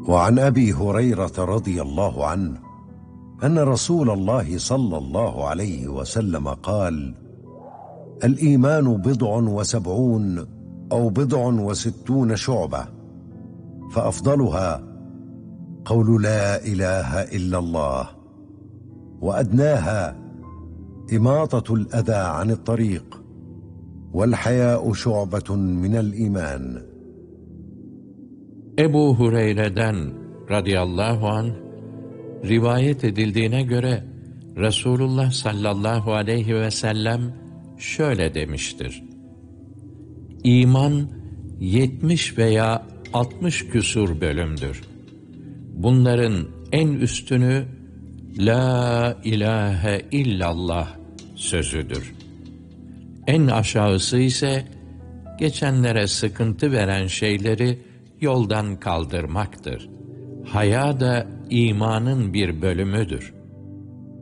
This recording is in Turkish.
وعن أبي هريرة رضي الله عنه أن رسول الله صلى الله عليه وسلم قال: الإيمان 70 أو 60 شعبة، فأفضلها قول لا إله إلا الله، وأدناها إماطة الأذى عن الطريق، والحياء شعبة من الإيمان. Ebu Hureyre'den radıyallahu anh rivayet edildiğine göre Resulullah sallallahu aleyhi ve sellem şöyle demiştir: İman 70 veya 60 küsur bölümdür. Bunların en üstünü La ilahe illallah sözüdür. En aşağısı ise geçenlere sıkıntı veren şeyleri yoldan kaldırmaktır. Haya da imanın bir bölümüdür.